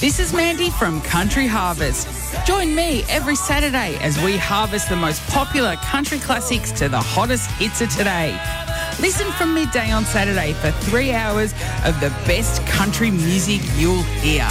This is Mandy from Country Harvest. Join me every Saturday as we harvest the most popular country classics to the hottest hits of today. Listen from midday on Saturday for 3 hours of the best country music you'll hear.